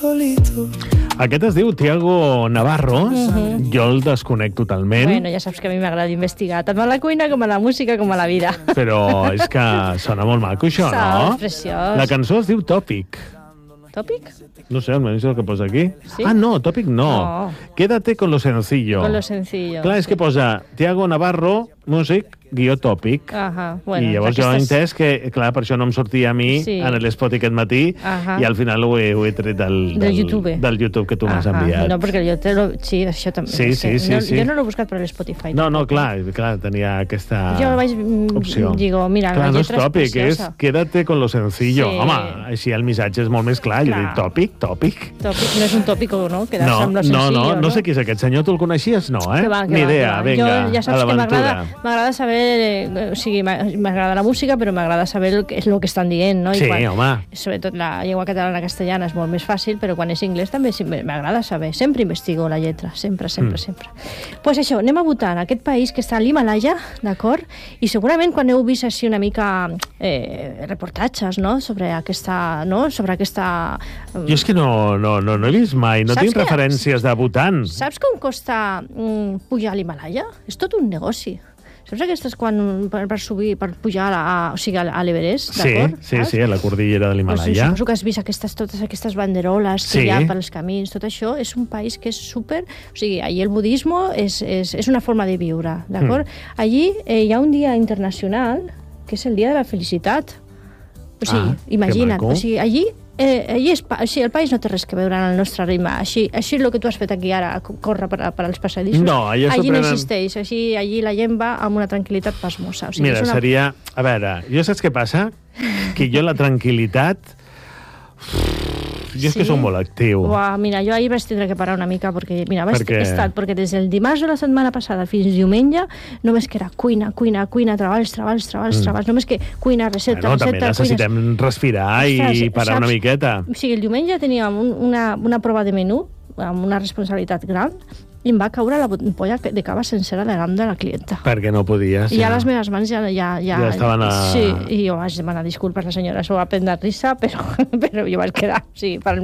solito. Aquest es diu Thiago Navarro. Jo el desconec totalment. Bueno, ja saps que a mi m'agrada investigar, tant a la cuina com a la música com a la vida. Però és que sona molt maco, això, no? És preciós. La cançó es diu Tòpic. Tòpic? No sé, almenys és el que posa aquí. Sí? Ah, no, Tòpic no. No. Quédate con lo sencillo. Con lo sencillo. Clar, és que posa Thiago Navarro, músic, guió Tòpic. Bueno, I llavors jo he entès que, clar, per això no em sortia a mi en l'Spot aquest matí i al final ho he tret del YouTube que tu m'has enviat. No, perquè jo sí, això també. Sí. Jo no l'he buscat per l'Spotify. No, clar, tenia aquesta jo vaig, opció. Digo, mira, clar, la no és lletra tòpic, és quédate con lo sencillo. Sí. Home, així el missatge és molt més clar. Jo dic tòpic. Tòpic no és un tòpico, no? Quedar-se amb lo sencillo, no sé qui és aquest senyor. Tu el coneixies? No, eh? Ni idea, vinga, ja saps que m'agrada saber, o sigui, m'agrada la música, però m'agrada saber el que estan dient, no? Sí, home. Sobretot la llengua catalana castellana és molt més fàcil, però quan és anglès també m'agrada saber. Sempre investigo la lletra, sempre. Pues això, anem a votar en aquest país que està a l'Himalaya, d'acord? I segurament quan heu vist així una mica reportatges, no?, sobre aquesta... Jo és que no he vist mai, no tinc referències de votant. Saps com costa pujar a l'Himalaya? És tot un negoci. Saps aquestes quan per pujar a l'Everest, d'acord? Sí, a la cordillera de l'Himalaya. Suposo que has vist totes aquestes banderoles que hi ha pels camins, tot això. És un país que és super... O sigui, allí el budisme és una forma de viure, d'acord? Allí hi ha un dia internacional que és el dia de la felicitat. O sigui, imagina't. O sigui, allí el país no té res que veure en el nostre ritme. Així el que tu has fet aquí ara, córrer per als passadissos, allí no existeix. Allí la gent va amb una tranquil·litat pasmosa. O sigui, mira, seria... A veure, jo saps què passa? Que jo la tranquil·litat... Jo és que soc molt actiu. Mira, jo ahir vaig tindre que parar una mica perquè des del dimarts de la setmana passada fins diumenge només que era cuina, treballs, només que cuina, recepta, també necessitem respirar i parar una miqueta. O sigui, el diumenge teníem una prova de menú amb una responsabilitat gran i em va caure la ampolla de cava sencera davant de la clienta. Perquè no podies. I ja les meves mans ja estaven a... Sí, i jo vaig demanar disculpes a la senyora, s'ho va prendre risa, però jo vaig quedar. Sí, per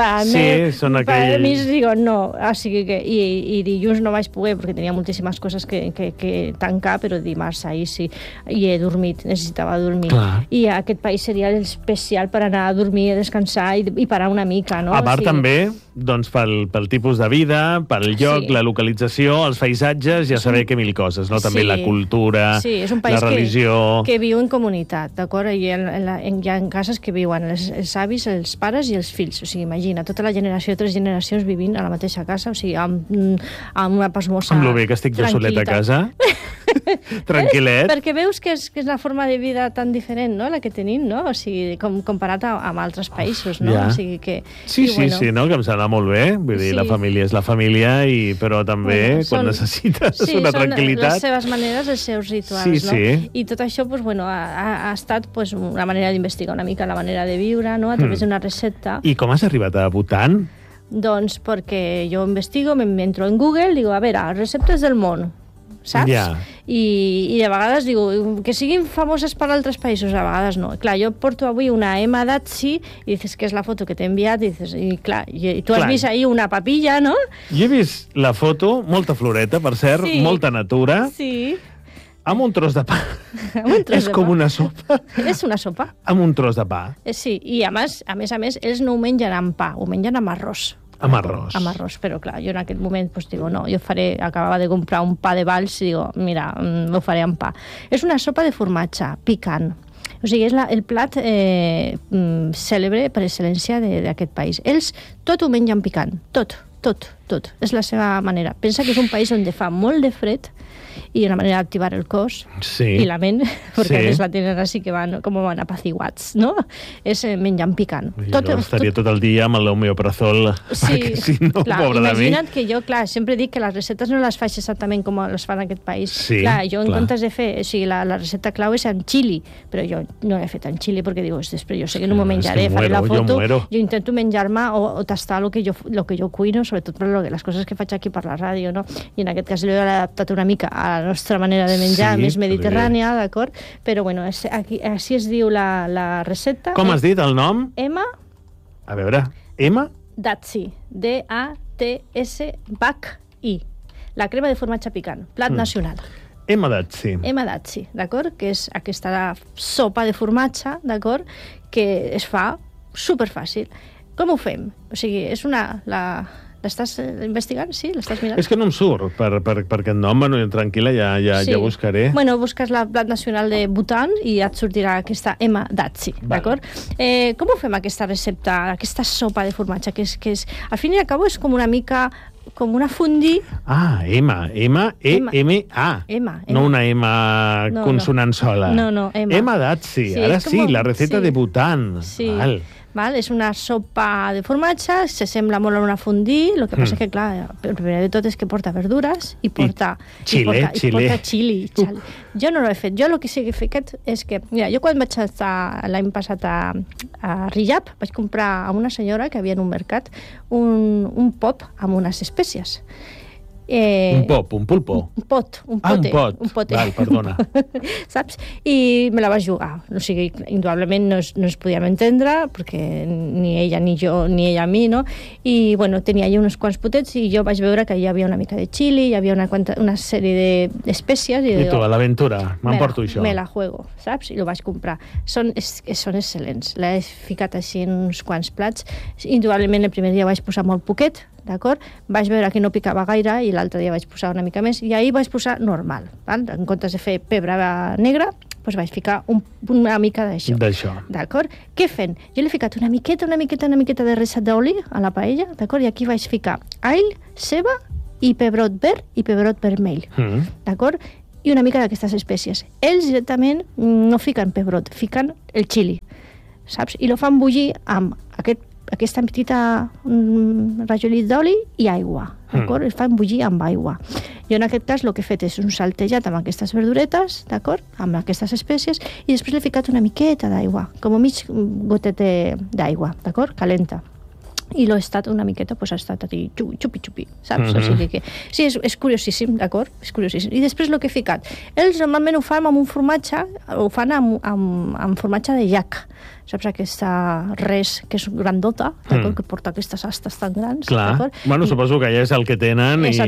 mi digo, no. Així que, i dilluns no vaig poder, perquè tenia moltíssimes coses que tancar, però dimarts ahir sí. I he dormit, necessitava dormir. Clar. I aquest país seria l'especial per anar a dormir, a descansar i parar una mica, no? A part també, doncs, pel tipus de vida, pel lloc, la localització, els paisatges, ja saber que mil coses, no? També la cultura, és un país la religió... que viu en comunitat, d'acord? Hi ha cases que viuen els avis, els pares i els fills. O sigui, imagina, tota la generació, 3 generacions vivint a la mateixa casa, o sigui, amb una pasmosa... Amb lo bé que estic jo solet a casa. Tranquil·let. Perquè veus que és una forma de vida tan diferent, no?, la que tenim, no? O sigui, comparat amb altres països, no? O sigui que... Sí, no?, que em sembla molt bé. Vull dir, la família és la família, però també quan necessites una tranquil·litat... Sí, són les seves maneres, els seus rituals, no? I tot això, ha estat una manera d'investigar una mica la manera de viure, no?, a través d'una recepta. I com has arribat a votant? Doncs perquè jo investigo, m'entro en Google, digo, a veure, receptes del món, saps? I de vegades digo que siguin famoses per altres països, a vegades no. Clar, jo porto avui una Emma Dazzi i dices que és la foto que t'he enviat i tu has vist ahir una papilla, no? Jo he vist la foto, molta floreta, per cert, molta natura. Sí. Amb un tros de pa. És com una sopa. És una sopa. Amb un tros de pa. Sí, i a més, ells no ho mengen amb pa, ho mengen amb arròs. Amb arròs. Amb arròs, però clar, jo en aquest moment digo, no, acabava de comprar un pa de Valls i digo, mira, ho faré amb pa. És una sopa de formatge, picant. O sigui, és el plat cèlebre per excel·lència d'aquest país. Ells tot ho mengen picant, tot. És la seva manera. Pensa que és un país on fa molt de fred i una manera d'activar el cos i la ment, perquè a més la tenen així que van apaciguats, no? És menjant picant. Jo estaria tot el dia amb l'homeoprazol, perquè si no, pobre de mi. Imagina't que jo, clar, sempre dic que les receptes no les faig exactament com les fan en aquest país. Clar, jo en comptes de fer, o sigui, la recepta clau és amb xili, però jo no l'he fet amb xili perquè digo, després jo sé que no m'ho menjaré, faré la foto, jo intento menjar-me o tastar el que jo cuino, sobretot per les coses que faig aquí per la ràdio, no? I en aquest cas l'he adaptat una mica a la nostra manera de menjar, més mediterrània, d'acord? Però, bueno, així es diu la recepta. Com has dit el nom? Emma. A veure, Emma Datsi, D-A-T-S-B-A-C-I. La crema de formatge picant, plat nacional. Emma Datsi. Emma Datsi, d'acord? Que és aquesta sopa de formatge, d'acord? Que es fa superfàcil. Com ho fem? O sigui, és una... L'estàs investigant? Sí? L'estàs mirant? És que no em surt per aquest nom. Bueno, tranquil·la, ja buscaré. Bueno, busques la plat nacional de Bhutan i et sortirà aquesta Emma Datsi, d'acord? Com ho fem, aquesta recepta, aquesta sopa de formatge? Que és, al fin i al cabo és com una mica... com una fondue. Ah, Emma, E-M-A. No una Emma consonant sola. No, Emma. Emma Datsi, ara sí, la receta de Bhutan. Sí. Val? És una sopa de formatge, se sembla molt a una fondue, el que passa que, clar, el primer de tot és que porta verdures i porta xili. Jo no l'he fet. Jo el que sí que he fet és que... Mira, jo quan vaig estar l'any passat a Riyadh vaig comprar a una senyora que havia en un mercat un pot amb unes espècies. Un pulpo. Un pot. Un pot. Val, perdona. Saps? I me la vaig jugar. O sigui, indudablement no es podíem entendre, perquè ni ella ni jo, ni ella a mi, no? I, bueno, tenia allà uns quants potets i jo vaig veure que hi havia una mica de xili, hi havia una sèrie d'espècies. I tu, a l'aventura, m'emporto això. Me la juego, saps? I ho vaig comprar. Són excel·lents. L'he ficat així en uns quants plats. Indudablement el primer dia vaig posar molt poquet, d'acord? Vaig veure que no picava gaire i l'altre dia vaig posar una mica més i ahir vaig posar normal, val? En comptes de fer pebre negre, doncs vaig ficar una mica d'això. D'acord? Què fent? Jo l'he ficat una miqueta de reixat d'oli a la paella, d'acord? I aquí vaig ficar all, ceba i pebrot verd i pebrot vermell, d'acord? I una mica d'aquestes espècies. Ells directament no fiquen pebrot, fiquen el xili, saps? I lo fan bullir amb aquesta petita rajolit d'oli i aigua, d'acord? Es fan bullir amb aigua. Jo en aquest cas el que he fet és un saltejat amb aquestes verduretes, d'acord? Amb aquestes espècies, i després l'he ficat una miqueta d'aigua, com mig gotet d'aigua, d'acord? Calenta. I l'he estat una miqueta, doncs ha estat aquí, xupi, saps? O sigui que... Sí, és curiosíssim, d'acord? És curiosíssim. I després el que he ficat. Ells normalment ho fan amb un formatge, ho fan amb formatge de llac. Saps aquesta res que és grandota, d'acord? Que porta aquestes astes tan grans. Clar. Bueno, suposo que ja és el que tenen i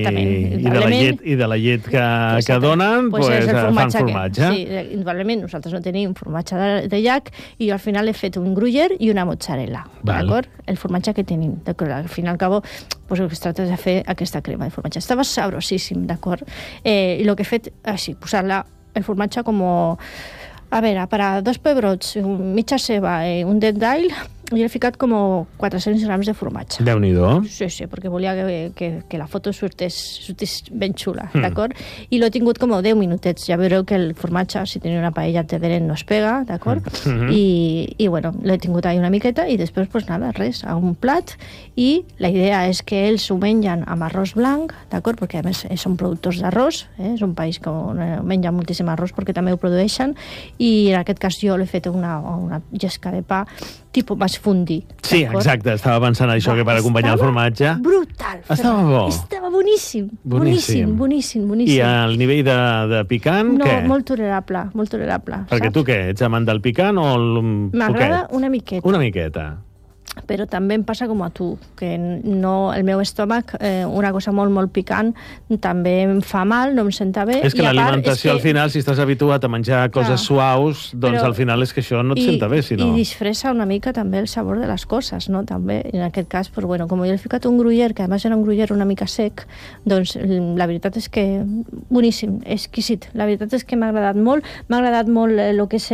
de la llet que donen, pues fan formatge. Sí, indudablement nosaltres no tenim formatge de llac i jo al final he fet un gruyère i una mozzarella, d'acord? El formatge que tenim. Al final al cabo, pues el que es tracta és de fer aquesta crema de formatge. Estava sabrosíssim, d'acord? I el que he fet, així, posar-la el formatge com... A veure, per a 2 pebrots, mitja ceba i un det d'all, jo he ficat com 400 grams de formatge. Déu-n'hi-do. Sí, perquè volia que la foto sortís ben xula, d'acord? I l'he tingut com 10 minutets. Ja veureu que el formatge, si teniu una paella teveren, no es pega, d'acord? I bueno, l'he tingut ahí una miqueta i després, pues nada, res, a un plat. I la idea és que ells ho mengen amb arròs blanc, d'acord? Perquè a més són productors d'arròs, és un país que menja moltíssim arròs perquè també ho produeixen, i en aquest cas jo l'he fet una llesca de pa tipus vas fundir. Sí, exacte, estava pensant això, que per acompanyar el formatge... Brutal! Estava bo. Estava boníssim. Boníssim. I el nivell de picant, què? No, molt tolerable. Perquè tu què, ets amant del picant o el poquet? M'agrada una miqueta. Una miqueta. Però també em passa com a tu, que no, el meu estómac, una cosa molt picant, també em fa mal, no em senta bé. És que l'alimentació, al final, si estàs habituat a menjar coses suaus, doncs al final és que això no et senta bé, si no... I disfressa una mica també el sabor de les coses, no? També, en aquest cas, però bueno, com jo he ficat un gruyère, que a més era un gruyère una mica sec, doncs la veritat és que boníssim, exquisit. La veritat és que m'ha agradat molt el que és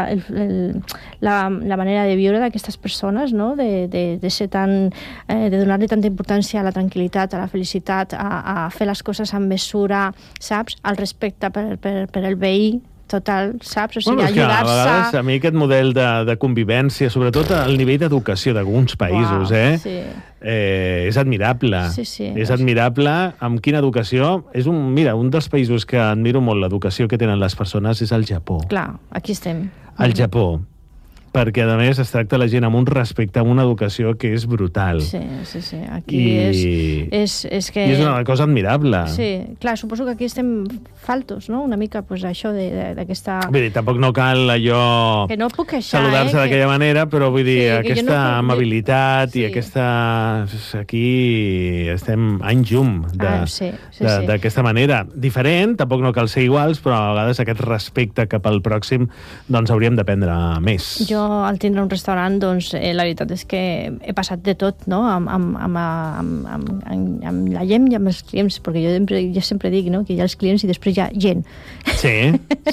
la manera de viure d'aquestes persones, no? De ser tan... de donar-li tanta importància a la tranquil·litat, a la felicitat, a fer les coses amb mesura, saps? Al respecte per el veí, total, saps? O sigui, ajudar-se... A vegades, a mi aquest model de convivència, sobretot el nivell d'educació d'alguns països, sí. És admirable. Sí. És admirable amb quina educació... Mira, un dels països que admiro molt l'educació que tenen les persones és el Japó. Clar, aquí estem. El Japó. perquè, a més, es tracta la gent amb un respecte, amb una educació que és brutal. Sí. Aquí és que... I és una cosa admirable. Sí, clar, suposo que aquí estem faltos, no?, una mica, pues, això d'aquesta... Vull dir, tampoc no cal allò... Que no puc queixar, saludar-se d'aquella manera, però vull dir, aquesta amabilitat i aquesta... Aquí estem anys llum d'aquesta manera. Diferent, tampoc no cal ser iguals, però a vegades aquest respecte cap al pròxim doncs hauríem d'aprendre més. Jo, al tindre un restaurant, doncs, la veritat és que he passat de tot, no?, amb la gent i amb els clients, perquè jo sempre dic, no?, que hi ha els clients i després hi ha gent. Sí.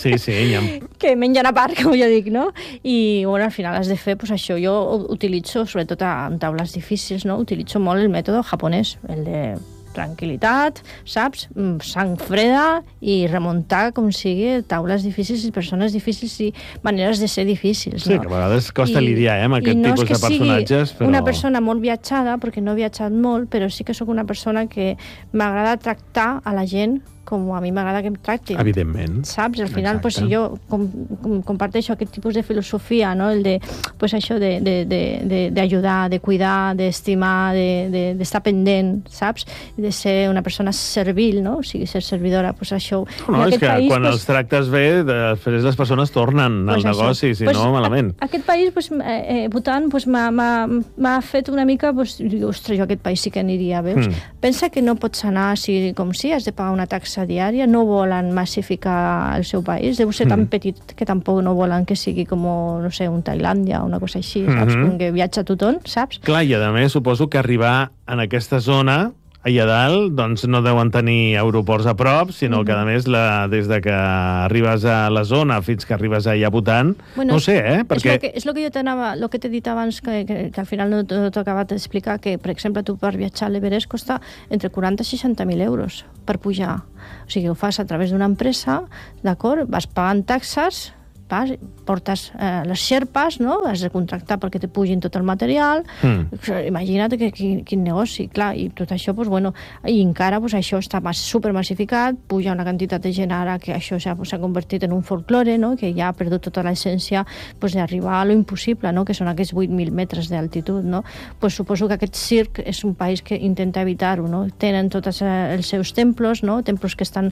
Que mengen a part, com jo dic, no? I, bueno, al final has de fer, pues, això. Jo utilitzo, sobretot en taules difícils, no?, utilitzo molt el mètode japonès, el de tranquil·litat, saps? Sang freda i remuntar com sigui taules difícils i persones difícils i maneres de ser difícils, no? Sí, que a vegades costa lidiar amb aquest tipus de personatges, però... una persona molt viatjada, perquè no he viatjat molt, però sí que sóc una persona que m'agrada tractar a la gent com a mi m'agrada que em tractin. Evidentment. Saps? Al final, pues, si jo comparteixo aquest tipus de filosofia, no?, el de, pues, això d'ajudar, de cuidar, d'estimar, d'estar pendent, saps? De ser una persona servil, no? O sigui, ser servidora, pues això... No, és que país, quan els tractes bé, després les persones tornen al negoci, si no, malament. Aquest país, pues, Bhutan, pues, m'ha fet una mica, pues, ostres, jo aquest país sí que aniria, veus? Pensa que no pots anar així com si has de pagar una taxa diària, no volen massificar el seu país, deu ser tan petit que tampoc no volen que sigui com, no sé, un Tailàndia o una cosa així, saps? Com que viatja tothom, saps? Clar, i a més suposo que arribar en aquesta zona allà dalt, doncs no deuen tenir aeroports a prop, sinó que, a més, des de que arribes a la zona fins que arribes allà a Bhutan, no ho sé, perquè... És el que t'he dit abans, que al final no t'ho acabat d'explicar, que, per exemple, tu per viatjar a l'Everest costa entre 40 i 60.000 euros per pujar. O sigui, ho fas a través d'una empresa, d'acord? Vas pagant taxes, portes les xerpes, no? Has de contractar perquè te pugin tot el material. Imagina't quin negoci, clar, i tot això, pues, bueno, i encara pues, això està supermassificat, puja una quantitat de gent ara que això s'ha convertit en un folklore, no? Que ja ha perdut tota l'essència pues, d'arribar a lo impossible, no? Que són aquests 8.000 metres d'altitud, no? Pues, suposo que aquest circ és un país que intenta evitar-ho, no? Tenen tots els seus templos, no? Templos que estan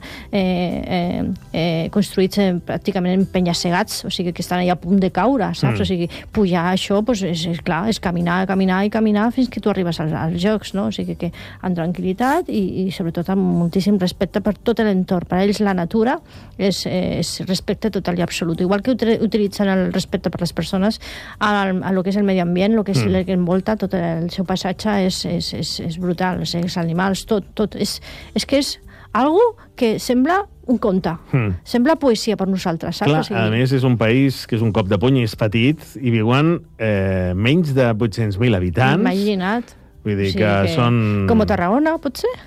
construïts pràcticament en penya-segats, o sigui, que estan allà a punt de caure, saps? O sigui, pujar això, pues, és clar, és caminar fins que tu arribes als jocs, no? O sigui, que amb tranquil·litat i sobretot amb moltíssim respecte per tot l'entorn. Per ells la natura és respecte total i absolut. Igual que utilitzen el respecte per les persones a lo que és el medi ambient, el que és el que envolta, tot el seu passatge és brutal, els animals, tot. És que és algo que sembla un conte. Sembla poesia per nosaltres, saps? Clar, a més, és un país que és un cop de puny, és petit, i viuen menys de 800.000 habitants. Imagina't. Vull dir que són... Com a Tarragona, pot ser?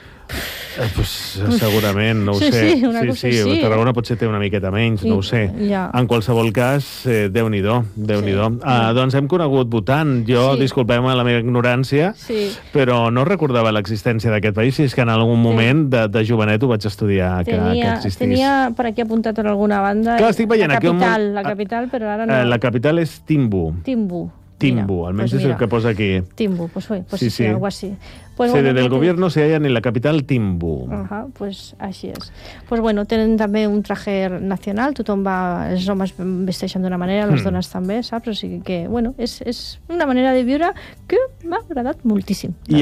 Pues, segurament, no ho sé. Sí, Tarragona potser té una miqueta menys, no ho sé. En qualsevol cas, Déu-n'hi-do. Doncs hem conegut Bhutan. Jo, disculpeu-me la meva ignorància, però no recordava l'existència d'aquest país, si és que en algun moment de jovenet ho vaig estudiar que existís. Tenia per aquí apuntat en alguna banda. Clar, estic veient aquí la capital, però ara no. La capital és Timbu. Timbu, almenys és el que posa aquí. Timbu, pues algo así. Pues sede del gobierno se hallan en la capital Timbu. Pues així és. Pues bueno, tenen també un traje nacional, tothom va, els homes vesteixen d'una manera, les dones també, saps? O sigui que, bueno, és una manera de viure que m'ha agradat moltíssim. I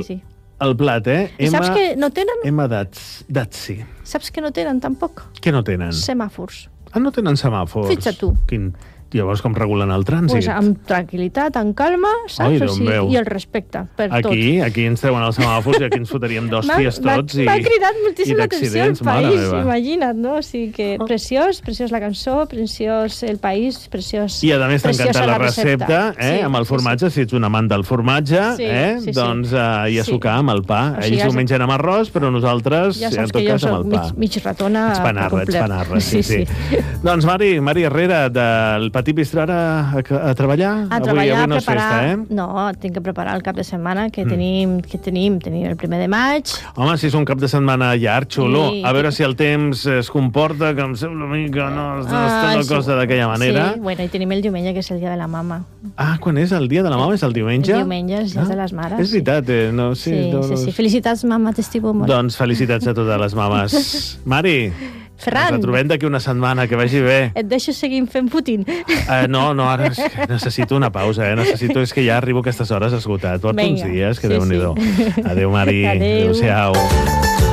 el plat, saps que no tenen? Emma Datsi. Saps que no tenen, tampoc? Què no tenen? Semàfors. No tenen semàfors? Fixa't tu. Llavors, com regulen el trànsit? Pues amb tranquil·litat, amb calma, saps? I el respecte per tot. Aquí ens treuen els semàfors i aquí ens fotríem d'hòsties tots. M'ha cridat moltíssim l'atenció el país, imagina't, no? O sigui que preciós la cançó, preciós el país, preciós... I a més t'ha encantat la recepta, amb el formatge, si ets un amant del formatge, doncs i a sucar amb el pa. Ells ho mengen amb arròs, però nosaltres, en tot cas, amb el pa. Mig ratona. Ets panarra, sí. Doncs Mari Herrera, del matí vist ara a treballar? A treballar, avui no és preparar... festa, eh? No, tinc que preparar el cap de setmana, que tenim el 1 de maig. Home, si és un cap de setmana llarg, xulo. A veure si el temps es comporta, que em sembla una mica, no està la cosa d'aquella manera. Sí, bueno, i tenim el diumenge, que és el dia de la mama. Ah, quan és el dia de la mama? És el diumenge? El diumenge és el dia de les mares. És veritat, no? Sí. Felicitats, mama, t'estimo molt. Doncs felicitats a totes les mames. Mari, Ferran, ens retrobem d'aquí una setmana, que vagi bé. Et deixo seguir fent Putin. No, ara necessito una pausa, és que ja arribo a aquestes hores esgotat. Porto uns dies, que Déu-n'hi-do. Adéu, Mari. Adéu. Adéu-siau.